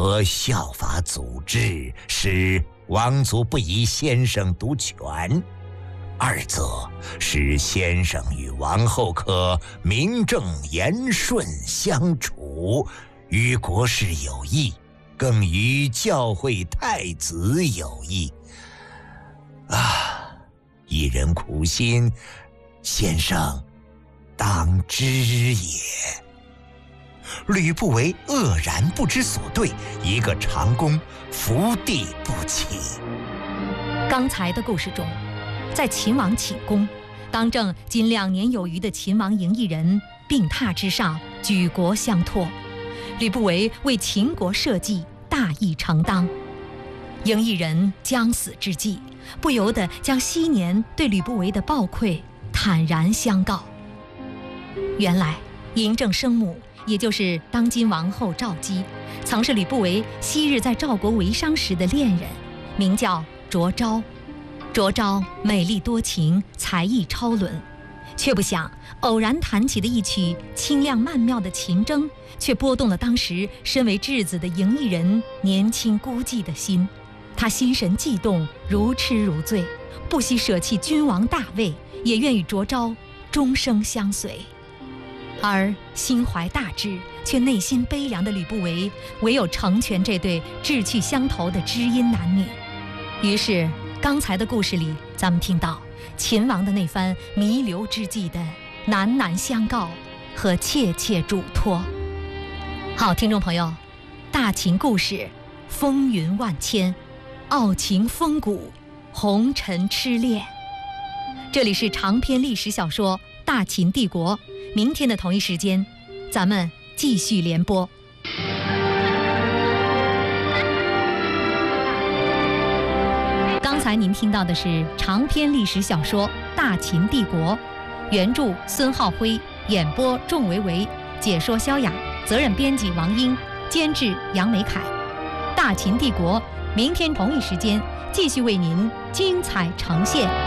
则效法祖制，使王族不以先生独权；二则使先生与王后可名正言顺相处，于国事有益，更于教会太子有益。一人苦心，先生当知也。吕不韦愕然不知所对，一个长弓伏地不起。 刚才的故事中，在秦王寝宫，当政仅2年有余的秦王嬴异人病榻之上，举国相托。吕不韦为秦国社稷，大义承当。嬴异人将死之际，不由得将昔年对吕不韦的暴愧坦然相告。原来嬴政生母，也就是当今王后赵姬，曾是吕不韦昔日在赵国为商时的恋人，名叫卓昭。卓昭美丽多情，才艺超伦，却不想偶然弹起的一曲清亮曼妙的琴筝，却拨动了当时身为质子的嬴异人年轻孤寂的心。他心神悸动，如痴如醉，不惜舍弃君王大位，也愿与卓昭终生相随。而心怀大志却内心悲凉的吕不韦，唯有成全这对志趣相投的知音男女。于是刚才的故事里，咱们听到秦王的那番弥留之际的喃喃相告和切切嘱托。好，听众朋友，大秦故事风云万千，傲情风骨，红尘痴恋。这里是长篇历史小说《大秦帝国》，明天的同一时间，咱们继续连播。刚才您听到的是长篇历史小说《大秦帝国》，原著孙浩辉，演播仲维维，解说萧雅，责任编辑王英，监制杨梅凯。《大秦帝国》明天同一时间继续为您精彩呈现。